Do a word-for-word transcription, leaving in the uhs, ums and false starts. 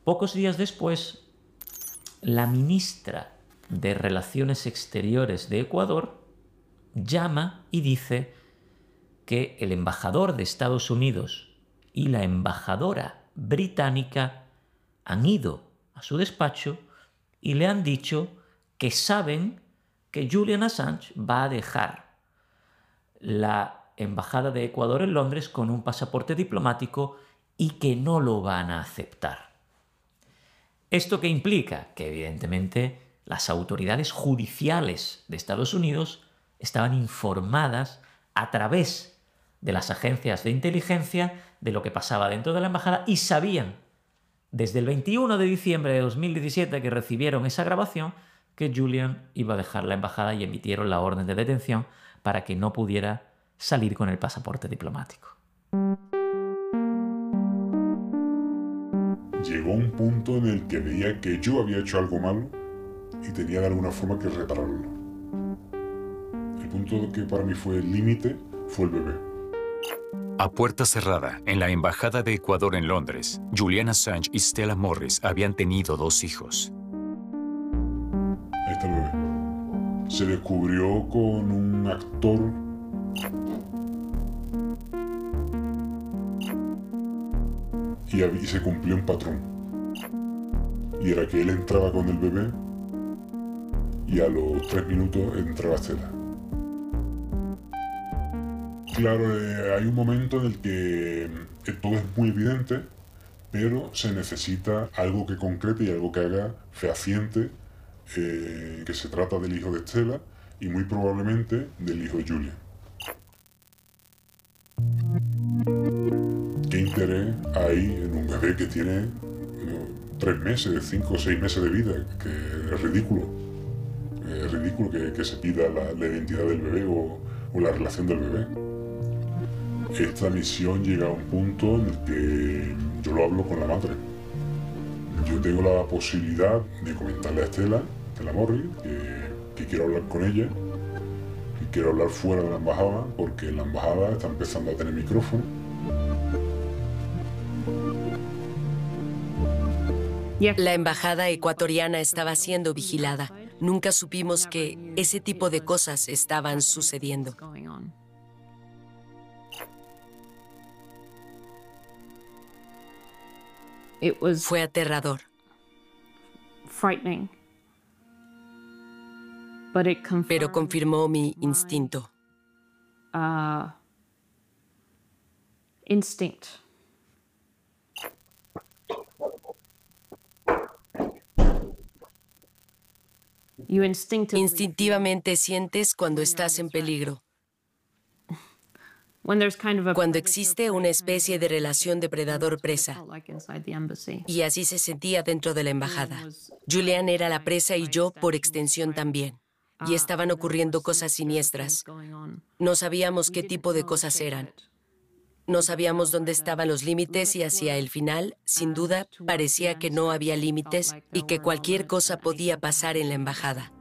Pocos días después, la ministra de Relaciones Exteriores de Ecuador llama y dice que el embajador de Estados Unidos y la embajadora británica han ido a su despacho y le han dicho que saben que Julian Assange va a dejar la embajada de Ecuador en Londres con un pasaporte diplomático y que no lo van a aceptar. ¿Esto qué implica? Que evidentemente las autoridades judiciales de Estados Unidos estaban informadas a través de las agencias de inteligencia de lo que pasaba dentro de la embajada y sabían desde el veintiuno de diciembre de dos mil diecisiete que recibieron esa grabación que Julian iba a dejar la embajada y emitieron la orden de detención para que no pudiera salir con el pasaporte diplomático. Llegó un punto en el que veía que yo había hecho algo malo y tenía de alguna forma que repararlo. El punto que para mí fue el límite fue el bebé. A puerta cerrada, en la Embajada de Ecuador en Londres, Julian Assange y Stella Morris habían tenido dos hijos. Ahí está el bebé. Se descubrió con un actor y, y se cumplió un patrón. Y era que él entraba con el bebé y a los tres minutos entraba Stella. Claro, eh, hay un momento en el que eh, todo es muy evidente, pero se necesita algo que concrete y algo que haga fehaciente eh, que se trata del hijo de Stella y muy probablemente del hijo de Julian. ¿Qué interés hay en un bebé que tiene no, tres meses, cinco o seis meses de vida? Que es ridículo. Es ridículo que, que se pida la, la identidad del bebé o, o la relación del bebé. Esta misión llega a un punto en el que yo lo hablo con la madre. Yo tengo la posibilidad de comentarle a Stella, Stella Morris, que, que quiero hablar con ella, que quiero hablar fuera de la embajada, porque la embajada está empezando a tener micrófono. La embajada ecuatoriana estaba siendo vigilada. Nunca supimos que ese tipo de cosas estaban sucediendo. Fue aterrador. Pero confirmó mi instinto. Uh, instinct. You instinctively Instintivamente sientes cuando estás en peligro. when there's kind of a Cuando existe una especie de relación depredador-presa. like inside the embassy. Y así se sentía dentro de la embajada. Julian era la presa y yo, por extensión, también. Y estaban ocurriendo cosas siniestras. No sabíamos qué tipo de cosas eran. No sabíamos dónde estaban los límites y hacia el final, sin duda, parecía que no había límites y que cualquier cosa podía pasar en la embajada.